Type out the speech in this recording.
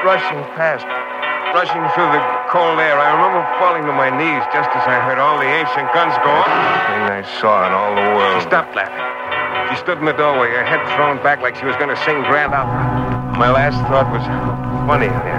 rushing past, rushing through the cold air. I remember falling to my knees just as I heard all the ancient guns go off. The thing I saw in all the world. She stopped laughing. She stood in the doorway, her head thrown back like she was going to sing grand opera. My last thought was, funny,